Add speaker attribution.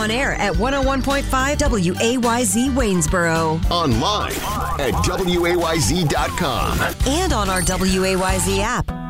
Speaker 1: on air at 101.5 WAYZ Waynesboro.
Speaker 2: Online at WAYZ.com.
Speaker 1: And on our WAYZ app.